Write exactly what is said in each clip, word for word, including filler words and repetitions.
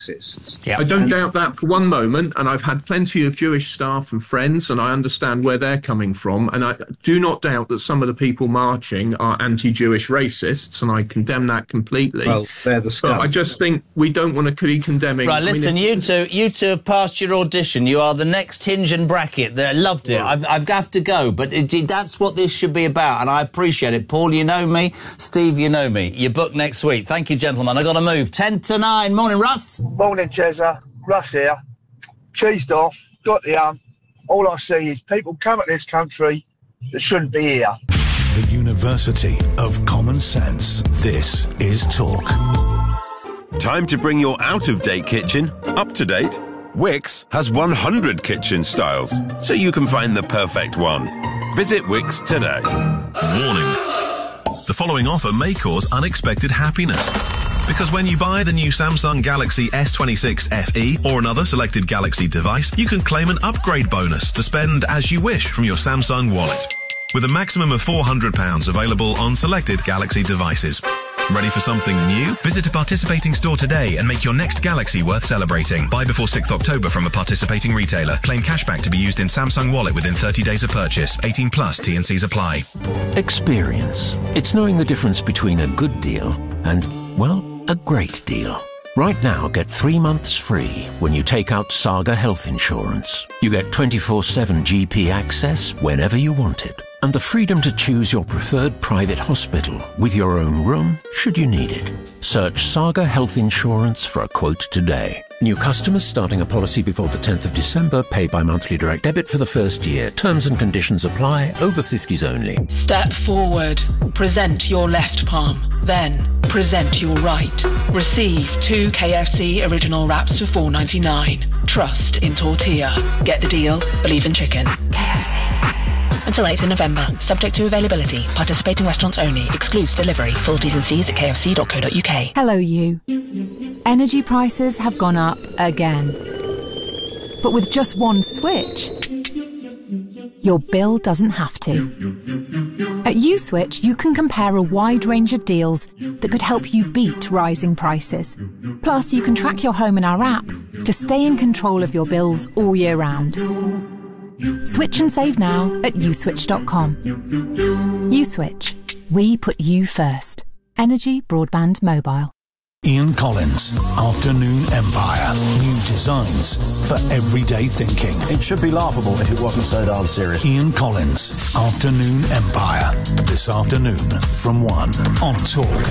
Yep. I don't and, doubt that for one moment, and I've had plenty of Jewish staff and friends, and I understand where they're coming from, and I do not doubt that some of the people marching are anti-Jewish racists, and I condemn that completely. Well, they're the scum. But I just think we don't want to be condemning... Right, I listen, mean, you two you two have passed your audition. You are the next Hinge and Bracket. I loved it. I've, I've got to go, but it, it, that's what this should be about, and I appreciate it. Paul, you know me. Steve, you know me. You're booked next week. Thank you, gentlemen. I've got to move. ten to nine. Morning, Russ. Morning, Chezza. Russ here. Cheesed off. Got the um. All I see is people come at this country that shouldn't be here. The University of Common Sense. This is Talk. Time to bring your out-of-date kitchen up to date. Wix has one hundred kitchen styles, so you can find the perfect one. Visit Wix today. Warning. The following offer may cause unexpected happiness. Because when you buy the new Samsung Galaxy S twenty-six F E or another selected Galaxy device, you can claim an upgrade bonus to spend as you wish from your Samsung wallet. With a maximum of four hundred pounds available on selected Galaxy devices. Ready for something new? Visit a participating store today and make your next Galaxy worth celebrating. Buy before sixth of October from a participating retailer. Claim cashback to be used in Samsung Wallet within thirty days of purchase. eighteen plus, T and C's apply. Experience. It's knowing the difference between a good deal and, well, a great deal. Right now, get three months free when you take out Saga Health Insurance. You get twenty-four seven G P access whenever you want it, and the freedom to choose your preferred private hospital with your own room should you need it. Search Saga Health Insurance for a quote today. New customers starting a policy before the tenth of December pay by monthly direct debit for the first year. Terms and conditions apply. Over fifties only. Step forward. Present your left palm. Then present your right. Receive two K F C original wraps for four ninety-nine. Trust in tortilla. Get the deal. Believe in chicken. K F C. Until eighth of November. Subject to availability. Participating restaurants only. Excludes delivery. Full T's and C's at k f c dot co dot u k. Hello, you. Energy prices have gone up again. But with just one switch, your bill doesn't have to. At USwitch, you can compare a wide range of deals that could help you beat rising prices. Plus, you can track your home in our app to stay in control of your bills all year round. Switch and save now at uswitch dot com. USwitch. We put you first. Energy, broadband, mobile. Ian Collins, Afternoon Empire. New designs for everyday thinking. It should be laughable if it wasn't so darn serious. Ian Collins, Afternoon Empire. This afternoon from one on Talk.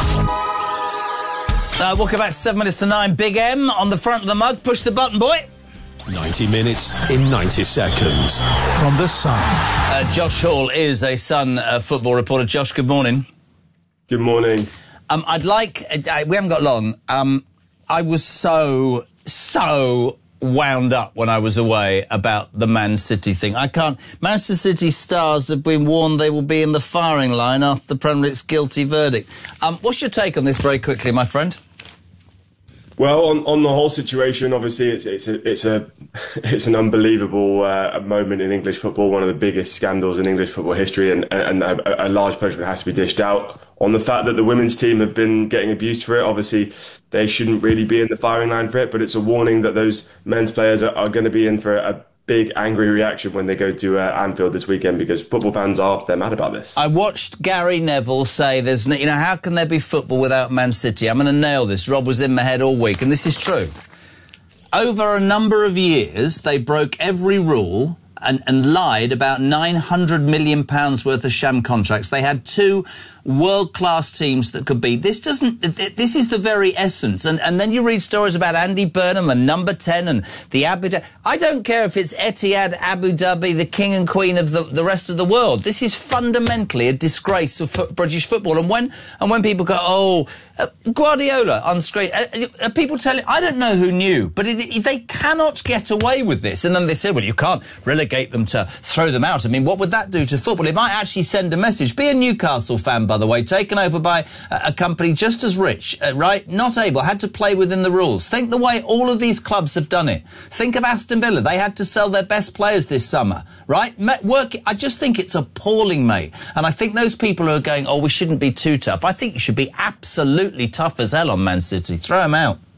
Uh, welcome back, seven minutes to nine. Big M on the front of the mug. Push the button, boy. ninety minutes in ninety seconds. From the Sun. Uh, Josh Hall is a Sun uh, football reporter. Josh, good morning. Good morning. Um, I'd like... Uh, we haven't got long. Um, I was so, so wound up when I was away about the Man City thing. I can't... Manchester City stars have been warned they will be in the firing line after the Premier League's guilty verdict. Um, what's your take on this very quickly, my friend? Well, on, on the whole situation, obviously, it's it's a it's a it's an unbelievable uh, moment in English football, one of the biggest scandals in English football history, and and a, a large portion of it has to be dished out on the fact that the women's team have been getting abused for it. Obviously, they shouldn't really be in the firing line for it, but it's a warning that those men's players are, are going to be in for a big angry reaction when they go to uh, Anfield this weekend, because football fans are they're mad about this. I watched Gary Neville say there's no, you know, how can there be football without Man City? I'm going to nail this. Rob was in my head all week, and this is true. Over a number of years, they broke every rule and, and lied about nine hundred million pounds worth of sham contracts. They had two world-class teams that could be. This doesn't... This is the very essence. And, and then you read stories about Andy Burnham and Number ten and the Abu Dhabi. I don't care if it's Etihad, Abu Dhabi, the king and queen of the, the rest of the world. This is fundamentally a disgrace of fo- British football. And when and when people go, oh, uh, Guardiola on screen, uh, uh, people tell it, I don't know who knew, but it, it, they cannot get away with this. And then they say, well, you can't relegate them to throw them out. I mean, what would that do to football? It might actually send a message. Be a Newcastle fan, by the way, taken over by a, a company just as rich, uh, right? Not able, had to play within the rules. Think the way all of these clubs have done it. Think of Aston Villa. They had to sell their best players this summer, right? Work. I just think it's appalling, mate. And I think those people who are going, oh, we shouldn't be too tough. I think you should be absolutely tough as hell on Man City. Throw them out.